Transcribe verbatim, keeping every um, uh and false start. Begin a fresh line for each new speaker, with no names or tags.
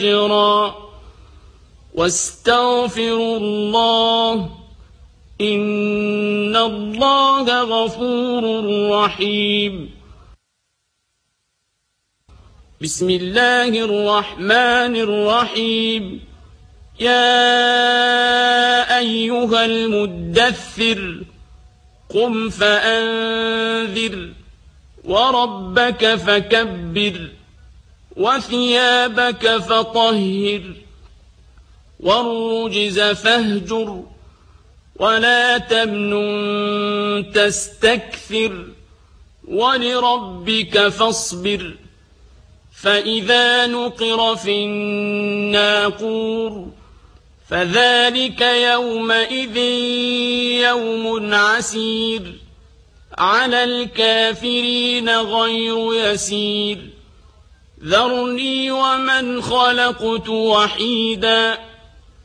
واستغفروا الله إن الله غفور رحيم. بسم الله الرحمن الرحيم. يا أيها المدثر قم فأنذر وربك فكبر وثيابك فطهر والرجز فاهجر ولا تمنن تستكثر ولربك فاصبر. فإذا نقر في الناقور فذلك يومئذ يوم عسير على الكافرين غير يسير. ذرني ومن خلقت وحيدا